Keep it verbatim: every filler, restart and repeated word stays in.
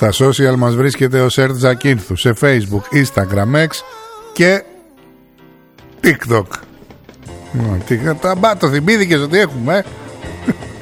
Στα social μας βρίσκεται ο Σερτ Ζακίνθου σε Facebook, Instagram, X και TikTok. Τα μπα, το θυμήθηκες ότι έχουμε.